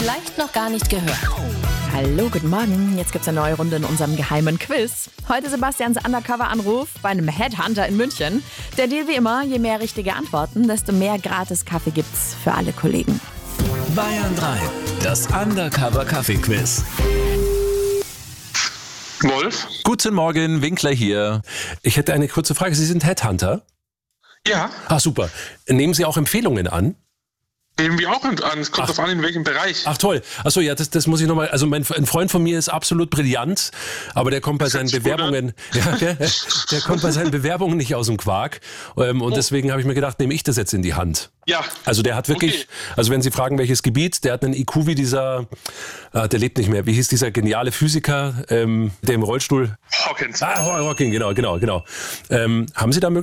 vielleicht noch gar nicht gehört. Hallo, guten Morgen. Jetzt gibt's eine neue Runde in unserem geheimen Quiz. Heute Sebastians Undercover-Anruf bei einem Headhunter in München. Der Deal wie immer, je mehr richtige Antworten, desto mehr Gratis-Kaffee gibt's für alle Kollegen. Bayern 3, das Undercover-Kaffee-Quiz. Wolf? Guten Morgen, Winkler hier. Ich hätte eine kurze Frage. Sie sind Headhunter? Ja, Ah, super. Nehmen Sie auch Empfehlungen an? nehmen wir auch an. Es kommt darauf an, in welchem Bereich. Ach toll. Achso, ja, das muss ich nochmal. Also ein Freund von mir ist absolut brillant, aber der kommt bei seinen hört sich gut Bewerbungen, der kommt bei seinen Bewerbungen nicht aus dem Quark. Und deswegen habe ich mir gedacht, nehme ich das jetzt in die Hand. Ja. Also der hat wirklich, Okay. also wenn Sie fragen, welches Gebiet, der hat einen IQ wie dieser, der lebt nicht mehr, wie hieß dieser geniale Physiker, der im Rollstuhl. Hawkins. Hawking, genau. Haben Sie da